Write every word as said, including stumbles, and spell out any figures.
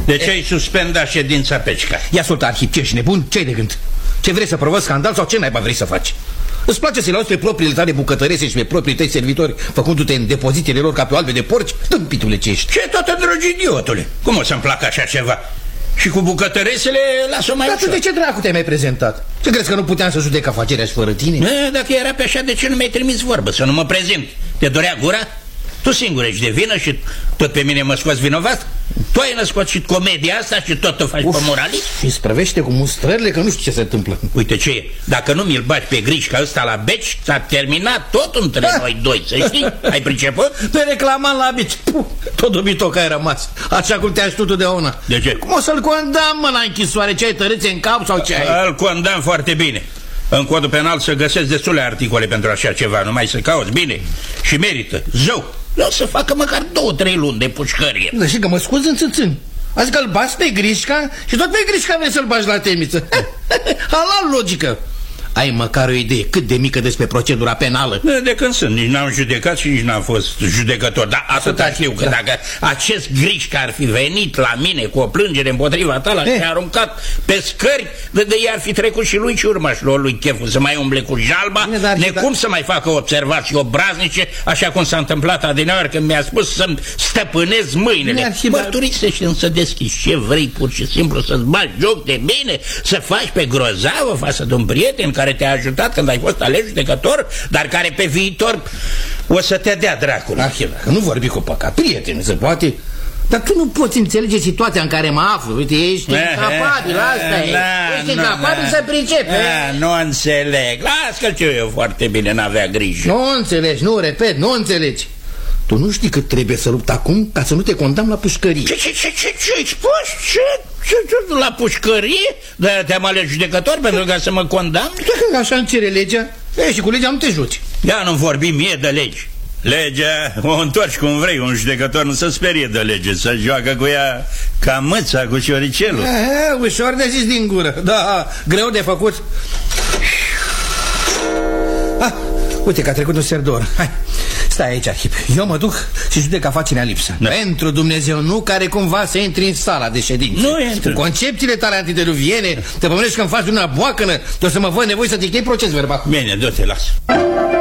De ce ai suspendat ședința Pecica? Ia ascultă, Arhip, ce ești nebun? Ce-ai de gând? Ce vrei să provoci scandal sau ce naiba vrei să faci? Îți place să-i lauzi pe propriile tale bucătărese și pe proprii tăi servitori, făcându-te în depozitele lor ca pe o albe de porci? Tâmpitule ce ești! Ce tot îndrăgi, idiotule? Cum o să-mi placă așa ceva? Și cu bucătăresele las-o mai ușor. Dar de ce dracu te-ai mai prezentat? Ce crezi că nu puteam să judec afacerea și fără tine? E, dacă era pe așa, de ce nu mi-ai trimis vorbă? Să nu mă prezint. Te dorea gura? Tu singur ești de vină și tot pe mine mă scoți vinovat? Tu ai născocit comedia asta și tot te faci pe moralist? Și sprăvește cu mustrările că nu știu ce se întâmplă. Uite ce e, dacă nu mi-l bagi pe Grișca ăsta la beci, s-a terminat tot între da. noi doi, să știi? Ai priceput? Te reclamam la beci. Puh, tot dubitoc ai rămas, așa cum te-ai știut de ona. De ce? Cum o să-l condamn, mă, la închisoare? Ce ai, tărâțe în cap sau ce ai? Îl condamn foarte bine. În codul penal să găsesc destule articole pentru așa ceva, numai să cauți bine. Și merită, zău. Vreau să facă măcar două, trei luni de pușcărie. Da, și că mă scuzi în țâțâni. Azi că îl bați pe Grișca și tot pe Grișca vrei să-l bagi la temniță. Halal logică. Ai măcar o idee cât de mică despre procedura penală? De când sunt, nici n-am judecat și nici n-am fost judecător. Dar atâta știu că dacă acest Grișca ar fi venit la mine cu o plângere împotriva ta, l-aș fi aruncat pe scări, de, de i-ar fi trecut și lui și urmașilor lui cheful să mai umble cu jalba, necum să mai facă observații obraznice, așa cum s-a întâmplat adineaori când mi-a spus să-mi stăpânez mâinile. Mărturisește însă deschis ce vrei, pur și simplu să-ți bagi joc de bine, să faci pe grozavă față de un prieten care te-a ajutat când ai fost ales judecător, dar care pe viitor o să te dea dracul. Arhiv, că nu vorbi cu păcat, prieten, se poate. Dar tu nu poți înțelege situația în care mă aflu. Uite, ești incapabil, asta e. Ești incapabil să pricepi. Nu înțeleg. Las că știu eu foarte bine, n-avea grijă. Nu înțelegi, nu, repet, nu înțelegi. Tu nu știi cât trebuie să lupt acum ca să nu te condamn la pușcărie. Ce, ce, ce, ce, ce-ai spus? Ce, ce, ce, la pușcărie? De-aia te-am ales judecător pentru ca să mă condamn? Da, așa îmi cere legea. E, și cu legea nu te joci. Ia nu vorbi mie de legi. Legea o întorci cum vrei. Un judecător nu se sperie de lege, să joacă cu ea ca mâța cu șoricelul. E, ușor de zis din gură. Da, greu de făcut. Ah, uite că a trecut un sfert de oră. Hai, stai aici, Arhip. Eu mă duc și judec afacerea lipsă. Da. Pentru Dumnezeu, nu care cumva să intri în sala de ședință. Nu intru. Cu concepțiile tale antediluviene, te pomenești că îmi faci una boacănă, de o să mă văd nevoie să dictei proces verbal. Bine, du-te, las.